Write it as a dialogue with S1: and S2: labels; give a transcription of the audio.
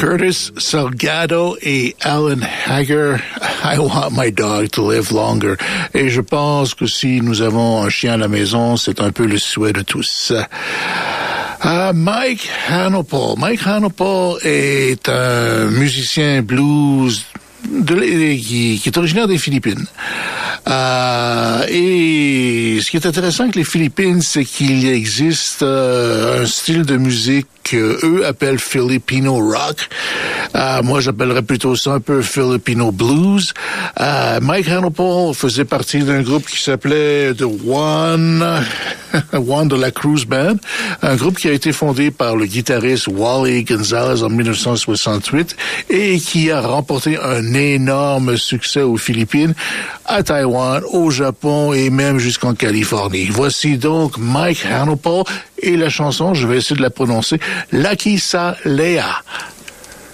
S1: Curtis Salgado et Alan Hager, I Want My Dog to Live Longer. Et je pense que si nous avons un chien à la maison, c'est un peu le souhait de tous. Mike Hanopol. Mike Hanopol est un musicien blues qui est originaire des Philippines. Et ce qui est intéressant avec les Philippines, c'est qu'il existe un style de musique qu'eux appellent Filipino rock. Moi, j'appellerais plutôt ça un peu Filipino blues. Mike Hanopol faisait partie d'un groupe qui s'appelait The Juan de la Cruz Band, un groupe qui a été fondé par le guitariste Wally Gonzalez en 1968 et qui a remporté un énorme succès aux Philippines, à Taïwan, au Japon et même jusqu'en Californie. Voici donc Mike Hanopol et la chanson, je vais essayer de la prononcer, Lucky Sa Lea.